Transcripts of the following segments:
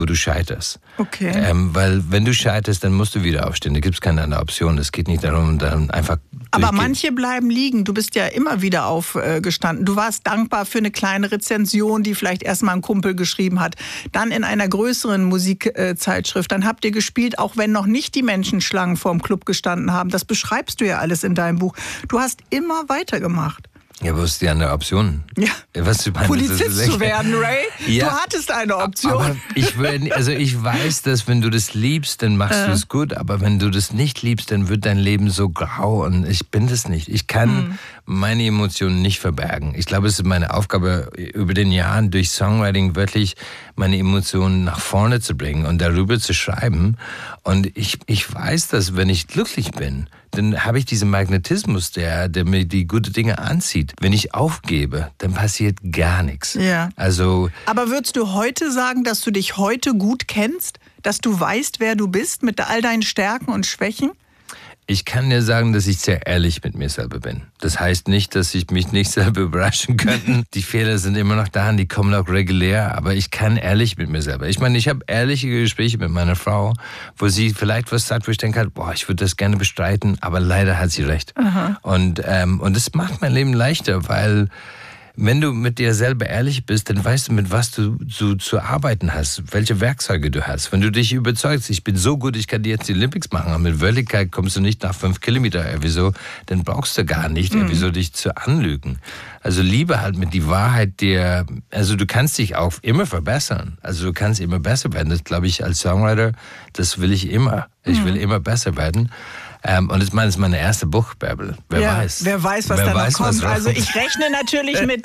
wo du scheiterst. Okay. Weil wenn du scheiterst, dann musst du wieder aufstehen. Da gibt es keine andere Option. Es geht nicht darum, dann einfach Aber manche bleiben liegen. Du bist ja immer wieder aufgestanden. Du warst dankbar für eine kleine Rezension, die vielleicht erstmal ein Kumpel geschrieben hat. Dann in einer größeren Musikzeitschrift. Dann habt ihr gespielt, auch wenn noch nicht die Menschenschlangen vorm Club gestanden haben. Das beschreibst du ja alles in deinem Buch. Du hast immer weitergemacht. Ja, wo ist die andere Option? Ja. Was du meinst, Polizist zu werden, Ray? Ja. Du hattest eine Option. Aber ich weiß, dass wenn du das liebst, dann machst du es gut. Aber wenn du das nicht liebst, dann wird dein Leben so grau. Und ich bin das nicht. Ich kann meine Emotionen nicht verbergen. Ich glaube, es ist meine Aufgabe, über den Jahren durch Songwriting wirklich meine Emotionen nach vorne zu bringen und darüber zu schreiben. Und ich weiß, dass wenn ich glücklich bin, dann habe ich diesen Magnetismus, der mir die guten Dinge anzieht. Wenn ich aufgebe, dann passiert gar nichts. Ja. Also, aber würdest du heute sagen, dass du dich heute gut kennst? Dass du weißt, wer du bist mit all deinen Stärken und Schwächen? ich kann dir sagen, dass ich sehr ehrlich mit mir selber bin. Das heißt nicht, dass ich mich nicht selber überraschen könnte. Die Fehler sind immer noch da und die kommen auch regulär, aber ich kann ehrlich mit mir selber. Ich meine, ich habe ehrliche Gespräche mit meiner Frau, wo sie vielleicht was sagt, wo ich denke, boah, ich würde das gerne bestreiten, aber leider hat sie recht. Aha. Und das macht mein Leben leichter, weil wenn du mit dir selber ehrlich bist, dann weißt du, mit was du zu arbeiten hast, welche Werkzeuge du hast. Wenn du dich überzeugst, ich bin so gut, ich kann dir jetzt die Olympics machen, aber mit Wirklichkeit kommst du nicht nach 5 Kilometer, wieso? Dann brauchst du gar nicht, wieso dich zu anlügen. Also Liebe halt mit die Wahrheit dir, also du kannst dich auch immer verbessern. Also du kannst immer besser werden. Das glaube ich als Songwriter, das will ich immer. Ich will immer besser werden. Und ich meine, das ist mein erstes Buch, Bärbel. Wer weiß. Wer weiß, was da noch kommt. Also ich rechne natürlich mit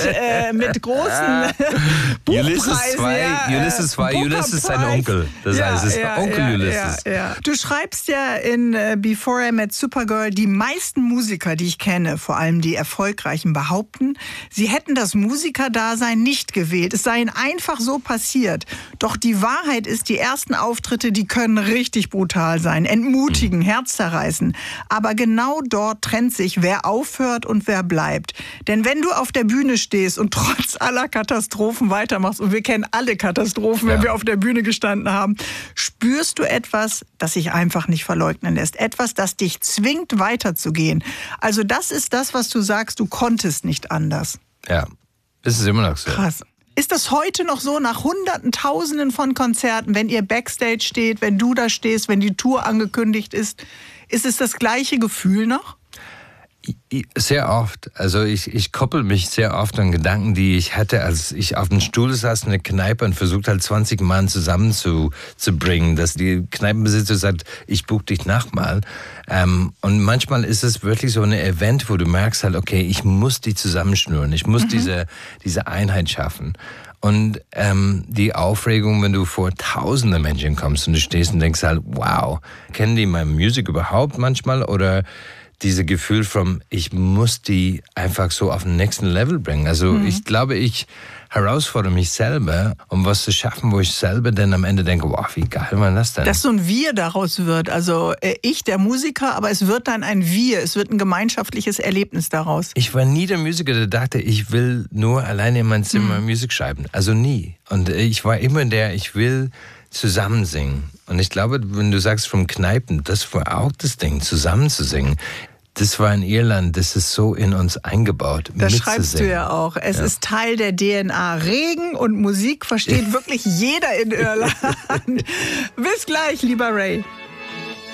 großen Buchpreisen. Ulysses 2, Ulysses ist sein Onkel. Das heißt, es ist Onkel Ulysses. Ja. Du schreibst ja in Before I Met Supergirl, die meisten Musiker, die ich kenne, vor allem die Erfolgreichen, behaupten, sie hätten das Musikerdasein nicht gewählt. Es sei ihnen einfach so passiert. Doch die Wahrheit ist, die ersten Auftritte, die können richtig brutal sein, entmutigen, herzzerreißen. Aber genau dort trennt sich, wer aufhört und wer bleibt. Denn wenn du auf der Bühne stehst und trotz aller Katastrophen weitermachst, und wir kennen alle Katastrophen, wenn wir auf der Bühne gestanden haben, spürst du etwas, das sich einfach nicht verleugnen lässt. Etwas, das dich zwingt, weiterzugehen. Also das ist das, was du sagst, du konntest nicht anders. Ja, das ist immer noch so. Krass. Ist das heute noch so, nach Hunderten, Tausenden von Konzerten, wenn ihr Backstage steht, wenn du da stehst, wenn die Tour angekündigt ist es das gleiche Gefühl noch? Sehr oft. Also ich koppel mich sehr oft an Gedanken, die ich hatte, als ich auf dem Stuhl saß in der Kneipe und versucht halt 20 Mann zusammenzubringen, dass die Kneipenbesitzer sagt, ich buche dich nochmal. Und manchmal ist es wirklich so ein Event, wo du merkst halt, okay, ich muss die zusammenschnüren, ich muss diese Einheit schaffen. Und die Aufregung, wenn du vor tausende Menschen kommst und du stehst und denkst halt, wow, kennen die meine Musik überhaupt manchmal? Oder dieses Gefühl von, ich muss die einfach so auf den nächsten Level bringen. Also ich glaube, ich herausfordere mich selber, um was zu schaffen, wo ich selber dann am Ende denke, wow, wie geil war das denn? Dass so ein Wir daraus wird. Also ich, der Musiker, aber es wird dann ein Wir. Es wird ein gemeinschaftliches Erlebnis daraus. Ich war nie der Musiker, der dachte, ich will nur alleine in meinem Zimmer Musik schreiben. Also nie. Und ich war immer ich will zusammen singen. Und ich glaube, wenn du sagst vom Kneipen, das war auch das Ding, zusammen zu singen. Das war in Irland, das ist so in uns eingebaut. Das schreibst du ja auch. Es ist Teil der DNA. Regen und Musik versteht wirklich jeder in Irland. Bis gleich, lieber Ray.